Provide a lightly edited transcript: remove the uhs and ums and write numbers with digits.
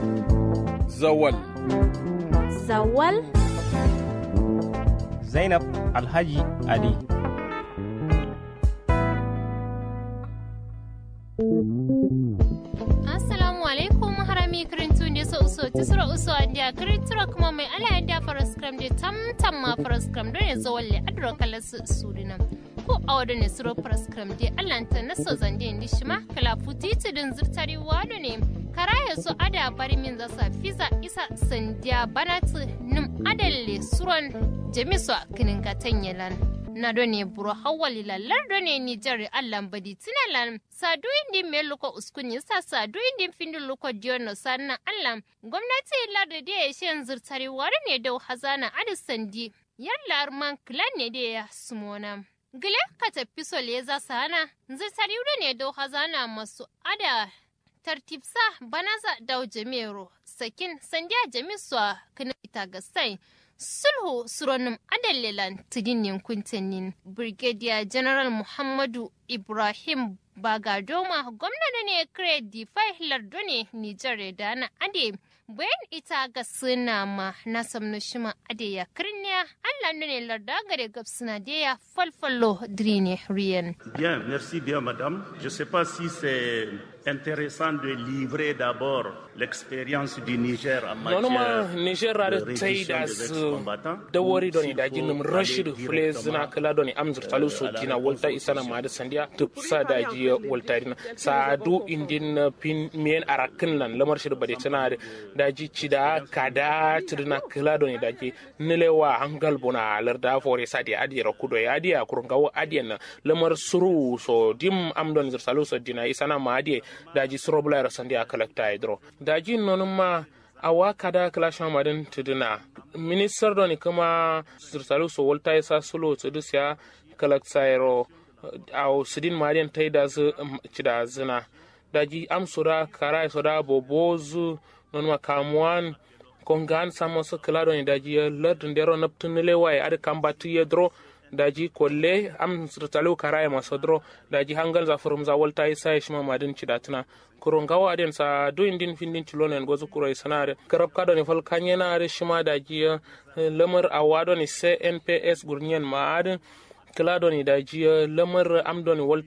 Zawal. Zawal. Zainab Alhaji Ali. Assalamu alaikum harami kirintu ne so tisra uso andia kirintura kuma mai ala andia faraskram de tam ma faraskram don ya zawalle adro kalas surina ko awado ne suro faraskram de allanta na so zande ndi shima kala futiti din zurtari wado ne karaya so ada bari min zasa fiza isa sandiya banatu nim adalle suron jamiso kinin gatanyelan na done buro hawali lallar done ni jari allan badi tinalan sadu indi meluko uskuni sadu indi findin luko diono sanna allan gwamnati larda da ya shen zurtari wari ne da hazana adisandi yallar man klan ne da ya sumona gile ka tafi sole za sana zurtari ne da hazana masu ada tartibsa banaza daw jamero sakin sandiya jamiswa kana ita gasai sulhu suronim adallilan tidinin kuntenin Brigadier General Muhammadu Ibrahim Bagadoma gwamnati ne kare difai lardone Nijar da na ade bayan ita ga suna ma na samno shima ade ya kirniya Allah ne larda gare gabsuna da ya falfallo drine riyan. Bien, merci bien madame. Je sais pas si c'est intéressant de livrer d'abord l'expérience du Niger en matière de réduction des ex-combattants. Da wari doni da jinnum Rashid Fles na kala doni amzur taluso dina walta isana ma da sandiya tupsa da ji walta dina sadu indin pin mien arakin lan lamar shi bade tana da ji cida kada tidina kala doni da ji nilewa hangal bona larda fore sadi adi rakudo ya adi kurungawo adiyan lamar suru so dim amdon zur taluso dina isana ma adi daji surobla rasandi akalakta idro daji nonuma awa kada klasha madin tuduna minister doni kuma sirsalu so volta isa solo tudusya kalaksairo au sidin marian taida zu cida zina daji amsura kara soda bobozu nonuma kamwan kongan samoso klado ni daji lardun dero naptunile way ad kambatu yedro daji kolle am sirtalu karaya masodro daji hangal za forum za volta isa shima madin cidatuna kurongawa aden sa do indin findin tilonen gozu kuro sanare karab kado ni fal kanyena are shima daji lamar awado ni CNPS gurnyen maadin klado ni daji lamar amdo ni